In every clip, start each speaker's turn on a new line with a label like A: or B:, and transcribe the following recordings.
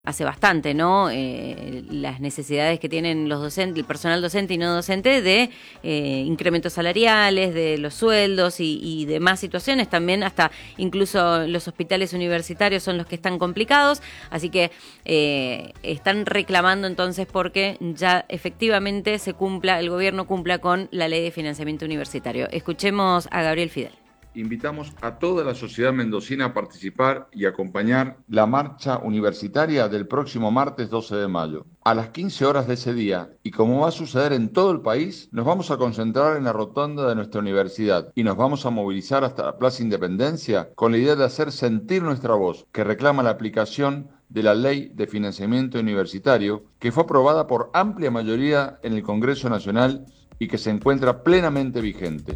A: hace bastante, ¿no? Las necesidades que tienen los docentes, el personal docente y no docente de incrementos salariales, de los sueldos y demás situaciones. También hasta incluso los hospitales universitarios son los que están complicados, así que están reclamando entonces porque ya efectivamente el gobierno cumpla con la ley de financiamiento universitario. Escuchemos a Gabriel Fidel.
B: Invitamos a toda la sociedad mendocina a participar y acompañar la marcha universitaria del próximo martes 12 de mayo. A las 15 horas de ese día, y como va a suceder en todo el país, nos vamos a concentrar en la rotonda de nuestra universidad y nos vamos a movilizar hasta la Plaza Independencia con la idea de hacer sentir nuestra voz, que reclama la aplicación de la Ley de Financiamiento Universitario, que fue aprobada por amplia mayoría en el Congreso Nacional y que se encuentra plenamente vigente.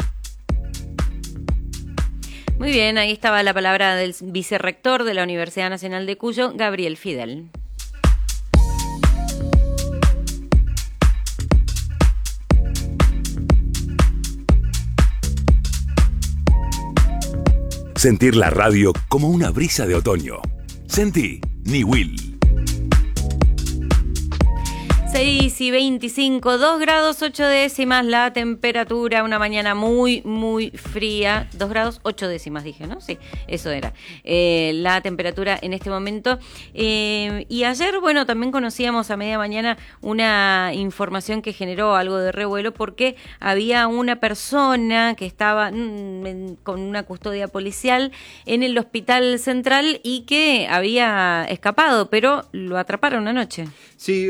A: Muy bien, ahí estaba la palabra del vicerrector de la Universidad Nacional de Cuyo, Gabriel Fidel.
C: Sentir la radio como una brisa de otoño. Sentí Niwil.
A: 6:25, 2 grados 8 décimas la temperatura, una mañana muy, muy fría. 2 grados 8 décimas dije, ¿no? Sí, eso era. La temperatura en este momento. Y ayer, bueno, también conocíamos a media mañana una información que generó algo de revuelo porque había una persona que estaba con una custodia policial en el Hospital Central y que había escapado, pero lo atraparon anoche.
D: Sí,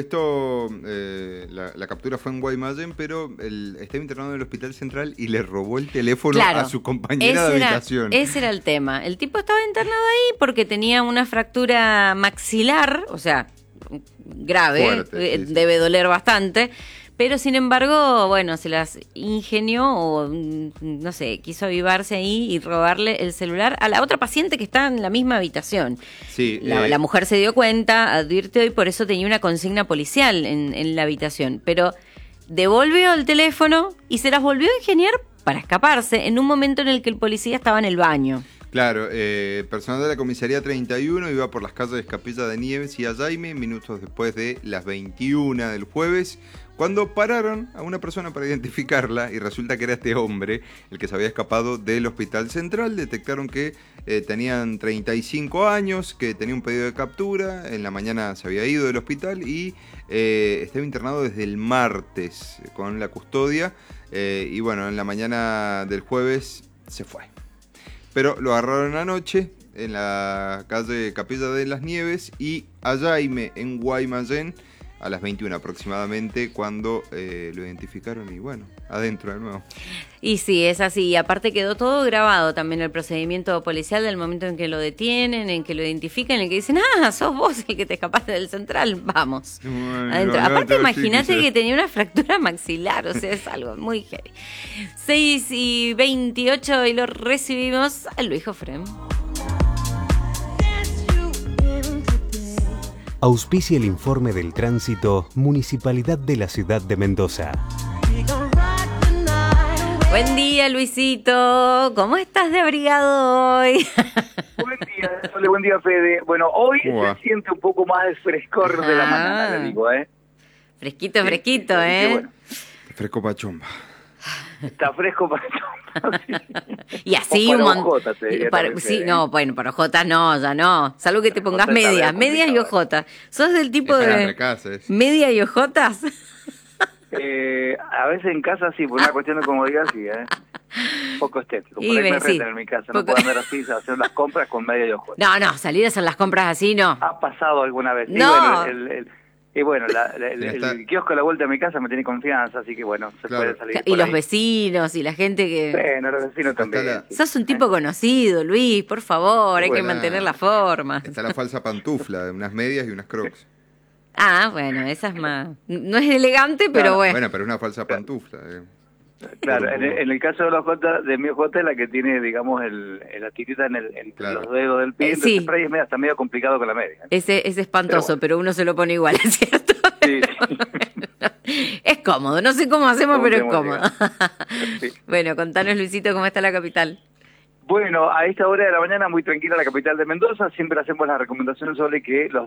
D: la captura fue en Guaymallén, pero estaba internado en el Hospital Central y le robó el teléfono a su compañera de habitación.
A: Ese era el tema. El tipo estaba internado ahí porque tenía una fractura maxilar, o sea, grave, fuerte, sí. Debe doler bastante. Pero sin embargo, bueno, se las ingenió o, no sé, quiso avivarse ahí y robarle el celular a la otra paciente que está en la misma habitación. Sí, la mujer se dio cuenta, advirtió y por eso tenía una consigna policial en la habitación. Pero devolvió el teléfono y se las volvió a ingeniar para escaparse en un momento en el que el policía estaba en el baño.
D: Claro, personal de la comisaría 31 iba por las calles Capilla de Nieves y Jaime minutos después de las 21 del jueves, cuando pararon a una persona para identificarla y resulta que era este hombre el que se había escapado del Hospital Central. Detectaron que tenían 35 años, que tenía un pedido de captura, en la mañana se había ido del hospital y estaba internado desde el martes con la custodia y bueno, en la mañana del jueves se fue. Pero lo agarraron anoche en la calle Capilla de las Nieves y a Jaime en Guaymallén a las 21 aproximadamente cuando lo identificaron y bueno, adentro de nuevo.
A: Y sí, es así. Y aparte quedó todo grabado también el procedimiento policial del momento en que lo detienen, en que lo identifican, en el que dicen, sos vos el que te escapaste del Central, vamos. Bueno, adentro. Aparte imagínate que tenía una fractura maxilar, o sea, es algo muy heavy. 6:28 y lo recibimos a Luis Jofrem.
E: Auspicia el informe del tránsito Municipalidad de la Ciudad de Mendoza.
A: Buen día, Luisito. ¿Cómo estás de abrigado hoy?
F: Buen día, Fede. Bueno, hoy se siente un poco más de frescor de la mañana, le digo,
A: Fresquito,
F: Bueno.
D: Fresco pachomba.
F: Está fresco para todo.
A: Y así un montón. Sí, no, bueno, para ojotas no, ya no. Salvo que te pongas medias y ojotas. ¿Sos del tipo de media y ojotas?
F: A veces en casa sí, por una cuestión de comodidad sí, poco estético. Por ahí me reten en mi casa, no puedo andar así, hacer las compras con media y ojotas.
A: No, salir a hacer las compras así no.
F: Ha pasado alguna vez.
A: No.
F: Y bueno, el kiosco a la vuelta de mi casa me tiene confianza, así que bueno, se puede salir.
A: Y los vecinos y la gente que...
F: Bueno, los vecinos también.
A: Sos un tipo conocido, Luis, por favor, hay que mantener la forma.
D: Está la falsa pantufla, unas medias y unas crocs.
A: Bueno, esa es más... No es elegante, pero bueno.
D: Bueno, pero es una falsa pantufla.
F: Claro, en el caso de la ojota, de mi ojota es la que tiene, digamos, la tirita en los dedos del pie, entonces por ahí está medio complicado con la media.
A: Ese es espantoso, pero uno se lo pone igual, ¿es cierto?
F: Sí.
A: Es cómodo, no sé cómo hacemos, pero es cómodo. Sí. Bueno, contanos, Luisito, cómo está la capital.
F: Bueno, a esta hora de la mañana, muy tranquila la capital de Mendoza, siempre hacemos las recomendaciones sobre que los